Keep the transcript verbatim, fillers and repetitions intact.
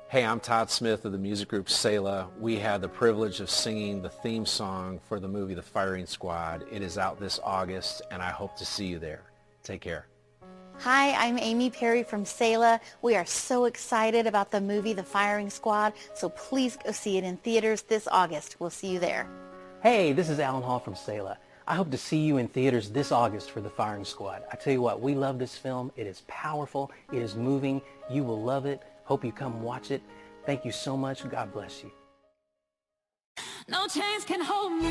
Hey, I'm Todd Smith of the music group Selah. We had the privilege of singing the theme song for the movie The Firing Squad. It is out this August, and I hope to see you there. Take care. Hi, I'm Amy Perry from Selah. We are so excited about the movie The Firing Squad, so please go see it in theaters this August. We'll see you there. Hey, this is Alan Hall from Selah. I hope to see you in theaters this August for The Firing Squad. I tell you what, we love this film. It is powerful. It is moving. You will love it. Hope you come watch it. Thank you so much. God bless you. No chains can hold me.